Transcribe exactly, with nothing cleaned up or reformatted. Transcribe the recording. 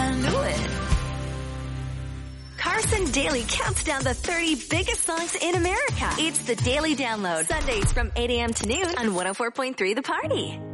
and do it. Carson Daly counts down the thirty biggest songs in America. It's the Daily Download. Sundays from eight a.m. to noon on one oh four point three The Party.